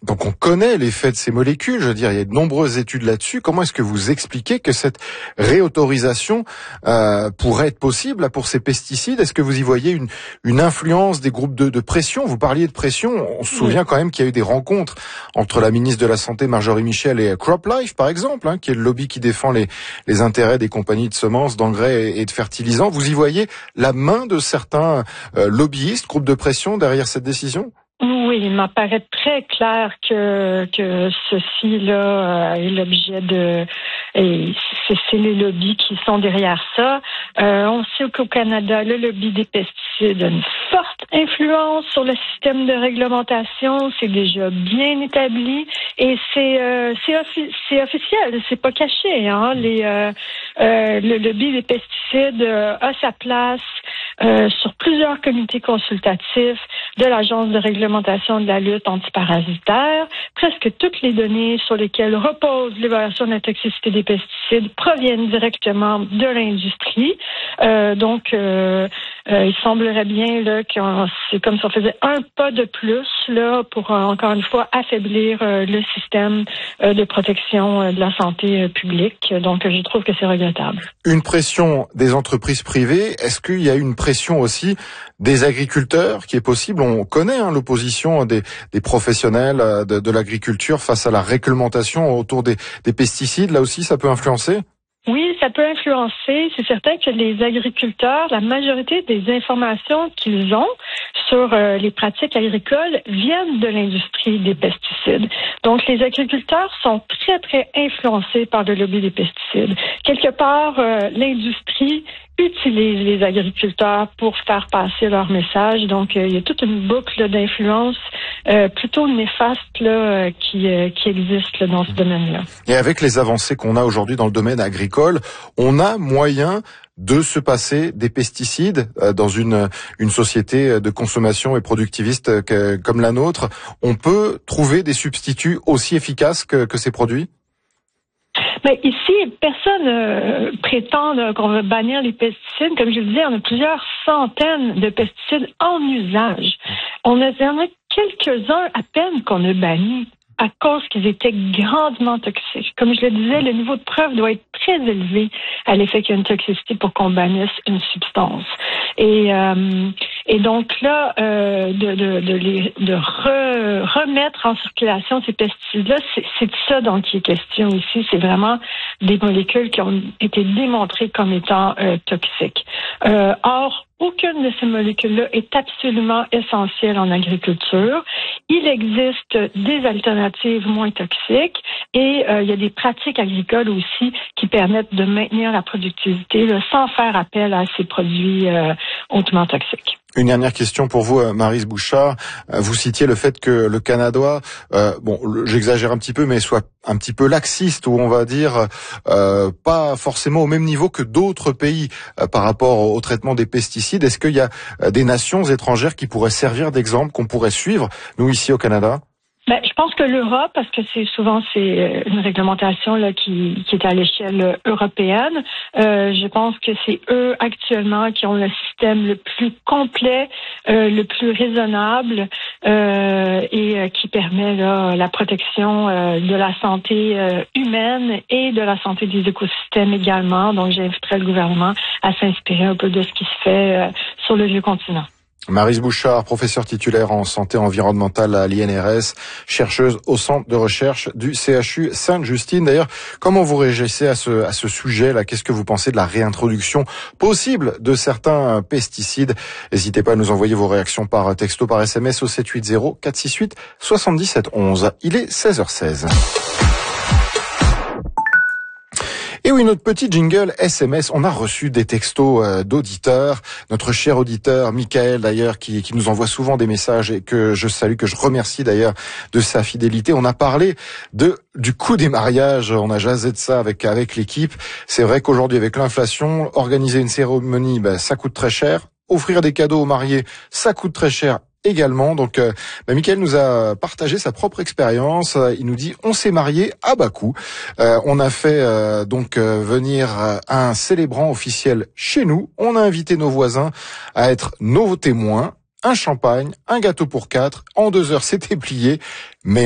Donc on connaît l'effet de ces molécules, je veux dire, il y a de nombreuses études là-dessus. Comment est-ce que vous expliquez que cette réautorisation pourrait être possible là, pour ces pesticides? Est-ce que vous y voyez une influence des groupes de pression? Vous parliez de pression, on se souvient quand même qu'il y a eu des rencontres entre la ministre de la Santé Marjorie Michel et CropLife par exemple, qui est le lobby qui défend les intérêts des compagnies de semences, d'engrais et de fertilisants. Vous y voyez la main de certains lobbyistes, groupes de pression derrière cette décision? Oui, il m'apparaît très clair que ceci-là est l'objet de... Et c'est les lobbies qui sont derrière ça. On sait qu'au Canada, le lobby des pesticides a une forte influence sur le système de réglementation. C'est déjà bien établi et c'est officiel, c'est pas caché. Le lobby des pesticides a sa place sur plusieurs comités consultatifs de l'Agence de réglementation de la lutte antiparasitaire. Presque toutes les données sur lesquelles repose l'évaluation de la toxicité des pesticides proviennent directement de l'industrie. Il semblerait bien là que c'est comme si on faisait un pas de plus là pour encore une fois affaiblir le système de protection de la santé publique. Donc je trouve que c'est regrettable. Une pression des entreprises privées, est-ce qu'il y a une pression aussi des agriculteurs qui est possible? On connaît l'opposition des professionnels de l'agriculture face à la réglementation autour des pesticides. Là aussi, ça peut influencer? Oui, ça peut influencer. C'est certain que les agriculteurs, la majorité des informations qu'ils ont sur les pratiques agricoles viennent de l'industrie des pesticides. Donc, les agriculteurs sont très, très influencés par le lobby des pesticides. Quelque part, l'industrie utilise les agriculteurs pour faire passer leur message. Donc, il y a toute une boucle d'influence plutôt néfaste qui existe dans ce domaine-là. Et avec les avancées qu'on a aujourd'hui dans le domaine agricole, on a moyen de se passer des pesticides dans une société de consommation et productiviste comme la nôtre. On peut trouver des substituts aussi efficaces que ces produits? Mais ici, personne prétend qu'on va bannir les pesticides. Comme je le disais, on a plusieurs centaines de pesticides en usage. Il y en a quelques-uns à peine qu'on a bannis à cause qu'ils étaient grandement toxiques. Comme je le disais, le niveau de preuve doit être très élevé à l'effet qu'il y a une toxicité pour qu'on bannisse une substance. Et donc là, remettre en circulation ces pesticides-là, c'est de ça dont il est question ici. C'est vraiment des molécules qui ont été démontrées comme étant toxiques. Or, aucune de ces molécules-là est absolument essentielle en agriculture. Il existe des alternatives moins toxiques et il y a des pratiques agricoles aussi qui permettent de maintenir la productivité sans faire appel à ces produits hautement toxiques. Une dernière question pour vous, Maryse Bouchard. Vous citiez le fait que le Canada, j'exagère un petit peu, mais soit un petit peu laxiste, ou on va dire pas forcément au même niveau que d'autres pays par rapport au traitement des pesticides. Est-ce qu'il y a des nations étrangères qui pourraient servir d'exemple, qu'on pourrait suivre, nous ici au Canada? Je pense que l'Europe, parce que c'est une réglementation là qui est à l'échelle européenne. Je pense que c'est eux actuellement qui ont le système le plus complet, le plus raisonnable et qui permet la protection de la santé humaine et de la santé des écosystèmes également. Donc, j'inviterais le gouvernement à s'inspirer un peu de ce qui se fait sur le vieux continent. Maryse Bouchard, professeure titulaire en santé environnementale à l'INRS, chercheuse au centre de recherche du CHU Sainte-Justine. D'ailleurs, comment vous réagissez à ce sujet-là? Qu'est-ce que vous pensez de la réintroduction possible de certains pesticides? N'hésitez pas à nous envoyer vos réactions par texto, par SMS au 780 468 77 11. Il est 16h16. Et oui, notre petit jingle SMS, on a reçu des textos d'auditeurs. Notre cher auditeur, Michael d'ailleurs, qui nous envoie souvent des messages et que je salue, que je remercie d'ailleurs de sa fidélité. On a parlé du coût des mariages, on a jasé de ça avec l'équipe. C'est vrai qu'aujourd'hui, avec l'inflation, organiser une cérémonie, ça coûte très cher. Offrir des cadeaux aux mariés, ça coûte très cher également. Donc, Michael nous a partagé sa propre expérience. Il nous dit, on s'est marié à bas coût. On a fait venir un célébrant officiel chez nous. On a invité nos voisins à être nos témoins. Un champagne, un gâteau pour 4. En 2 heures, c'était plié. Mais